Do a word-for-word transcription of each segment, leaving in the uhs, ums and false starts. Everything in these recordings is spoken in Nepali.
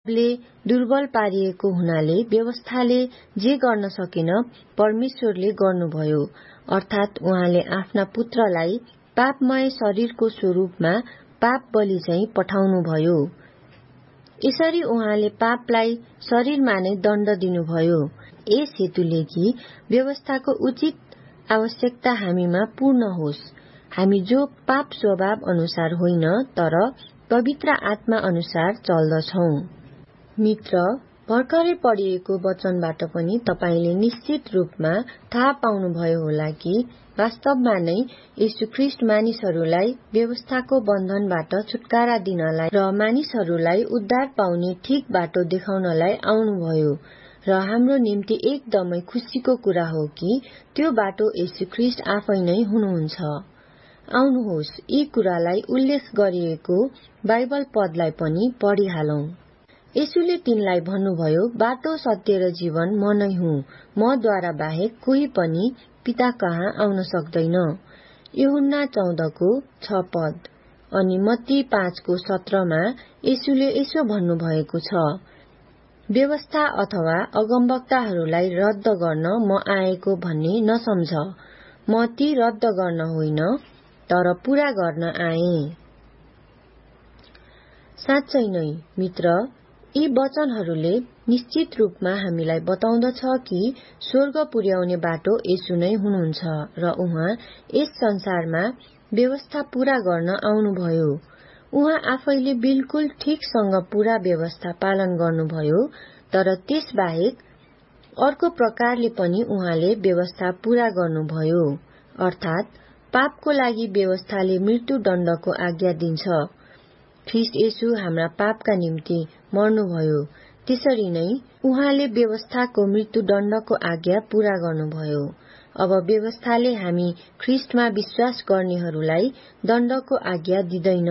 ले दुर्बल पारिएको हुनाले व्यवस्थाले जे गर्न सकेन परमेश्वरले गर्नुभयो, अर्थात उहाँले आफ्ना पुत्रलाई पापमय शरीरको स्वरूपमा पाप बलि चाहिँ पठाउनुभयो। यसरी उहाँले पापलाई शरीरमा नै दण्ड दिनुभयो, यस हेतुले कि व्यवस्थाको उचित आवश्यकता हामीमा पूर्ण होस्। हामी जो पाप स्वभाव अनुसार होइन तर पवित्र आत्मा अनुसार चल्दछौं। मित्र, भर्खरै पढिएको वचनबाट पनि तपाईले निश्चित रूपमा थाहा पाउनुभयो होला कि वास्तवमा नै यीशु ख्रीष्ट मानिसहरूलाई व्यवस्थाको बन्धनबाट छुटकारा दिनलाई र मानिसहरूलाई उद्धार पाउने ठीक बाटो देखाउनलाई आउनुभयो र हाम्रो निम्ति एकदमै खुशीको कुरा हो कि त्यो बाटो यीशु ख्रीष्ट आफै नै हुनुहुन्छ। आउनुहोस् यी कुरालाई उल्लेख गरिएको बाइबल पदलाई पनि पढिहालौं। येशूले तिनलाई भन्नुभयो, बाटो, सत्य र जीवन म नै हुँ, मद्वारा बाहेक कोही पनि पिता कहाँ आउन सक्दैन। यूहन्ना चौधको छ पद। अनि मत्ती पाँचको सत्रमा येशूले यसो भन्नुभएको छ, व्यवस्था अथवा अगमवक्ताहरूलाई रद्द गर्न म आएको भन्ने नसम्झ, म ती रद्द गर्न होइन तर पूरा गर्न आए। साँच्चै नै मित्र, यी वचनहरूले निश्चित रूपमा हामीलाई बताउँदछ कि स्वर्ग पुर्याउने बाटो येशू नै हुनुहुन्छ र उहाँ यस संसारमा व्यवस्था पूरा गर्न आउनुभयो। उहाँ आफैले बिल्कुल ठीकसँग पूरा व्यवस्था पालन गर्नुभयो, तर त्यस बाहेक अर्को प्रकारले पनि उहाँले व्यवस्था पूरा गर्नुभयो, अर्थात पापको लागि व्यवस्थाले मृत्यु दण्डको आज्ञा दिन्छ। ख्रीष्ट येशू हाम्रा पापका निम्ति मर्नुभयो, त्यसरी नै उहाँले व्यवस्थाको मृत्यु दण्डको आज्ञा पूरा गर्नुभयो। अब व्यवस्थाले हामी ख्रीष्टमा विश्वास गर्नेहरूलाई दण्डको आज्ञा दिँदैन।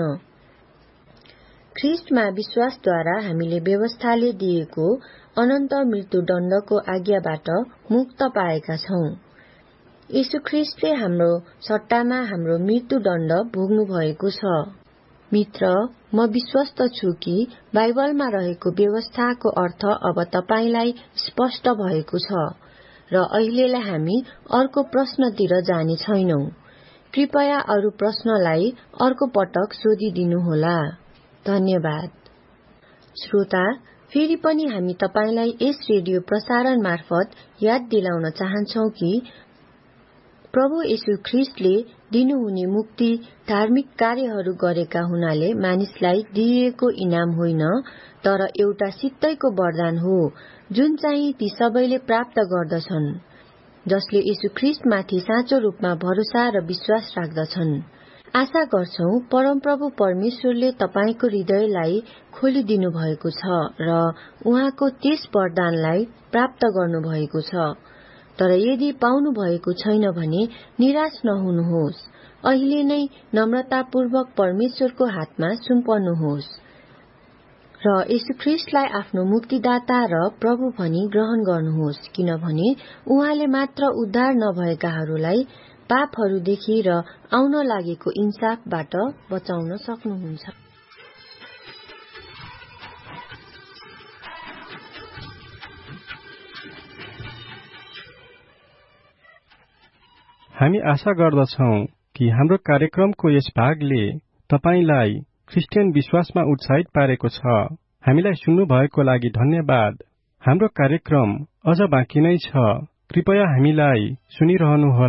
ख्रीष्टमा विश्वासद्वारा हामीले व्यवस्थाले दिएको अनन्त मृत्यु दण्डको आज्ञाबाट मुक्त पाएका छौं। यीशु ख्रीष्टले हाम्रो सट्टामा हाम्रो मृत्यु दण्ड भोग्नु भएको छ। मित्र, म विश्वस्त छु कि बाइबलमा रहेको व्यवस्थाको अर्थ अब तपाईलाई स्पष्ट भएको छ र अहिलेलाई हामी अर्को प्रश्नतिर जाने छैनौं। कृपया अरू प्रश्नलाई अर्को पटक सोधिदिनुहोला। धन्यवाद। श्रोता, फेरि पनि हामी तपाईलाई यस रेडियो प्रसारण मार्फत याद दिलाउन चाहन्छौ कि प्रभु येशू ख्रीष्टले दिनुहुने मुक्ति धार्मिक कार्यहरू गरेका हुनाले मानिसलाई दिइएको इनाम होइन, तर एउटा सित्तैको वरदान हो जुन चाहिँ ती सबैले प्राप्त गर्दछन् जसले येशू ख्रीष्टमाथि साँचो रूपमा भरोसा र विश्वास राख्दछन्। आशा गर्छौं परमप्रभु परमेश्वरले तपाईको हृदयलाई खोलिदिनु भएको छ र उहाँको त्यस वरदानलाई प्राप्त गर्नुभएको छ। तर यदि पाउनु भएको छैन भने निराश नहुनुहोस्। अहिले नै नम्रतापूर्वक परमेश्वरको हातमा सुम्पन्नुहोस् र येशू ख्रीष्टलाई आफ्नो मुक्तिदाता र प्रभु भनी ग्रहण गर्नुहोस्, किनभने उहाँले मात्र उद्धार नभएकाहरूलाई पापहरूदेखि र आउन लागेको इन्साफबाट बचाउन सक्नुहुन्छ। हामी आशा गर्दछौं कि हाम्रो कार्यक्रमको यस भागले तपाईलाई क्रिस्चियन विश्वासमा उत्साहित पारेको छ। हामीलाई सुन्नु भएको लागि धन्यवाद। हाम्रो कार्यक्रम अझ बाँकी नै छ। कृपया हामीलाई सुनिरहनुहोला।